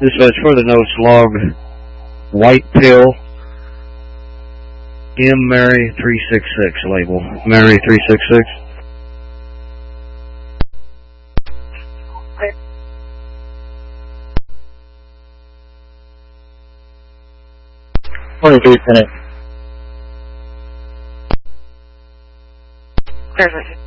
Dispatch for the notes log white pill M Mary 366 label. Mary 366. Lieutenant. Perfect.